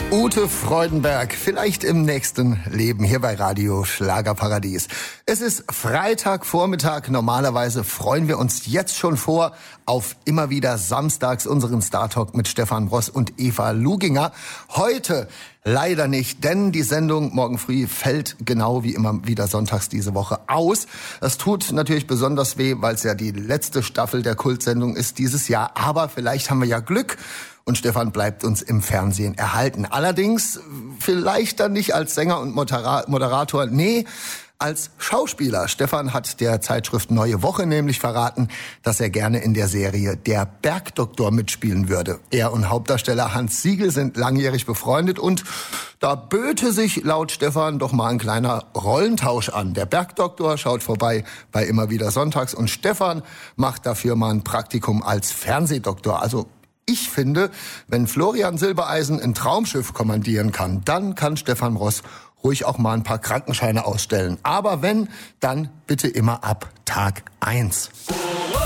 Ute Freudenberg, vielleicht im nächsten Leben hier bei Radio Schlagerparadies. Es ist Freitagvormittag. Normalerweise freuen wir uns jetzt schon vor auf immer wieder samstags unseren Star-Talk mit Stefan Bross und Eva Luginger. Heute leider nicht, denn die Sendung morgen früh fällt genau wie immer wieder sonntags diese Woche aus. Das tut natürlich besonders weh, weil es ja die letzte Staffel der Kultsendung ist dieses Jahr. Aber vielleicht haben wir ja Glück und Stefan bleibt uns im Fernsehen erhalten. Allerdings vielleicht dann nicht als Sänger und Moderator, nee, als Schauspieler. Stefan hat der Zeitschrift Neue Woche nämlich verraten, dass er gerne in der Serie Der Bergdoktor mitspielen würde. Er und Hauptdarsteller Hans Siegel sind langjährig befreundet und da böte sich laut Stefan doch mal ein kleiner Rollentausch an. Der Bergdoktor schaut vorbei bei Immer wieder sonntags und Stefan macht dafür mal ein Praktikum als Fernsehdoktor. Also ich finde, wenn Florian Silbereisen ein Traumschiff kommandieren kann, dann kann Stefan Bross ruhig auch mal ein paar Krankenscheine ausstellen. Aber wenn, dann bitte immer ab Tag 1.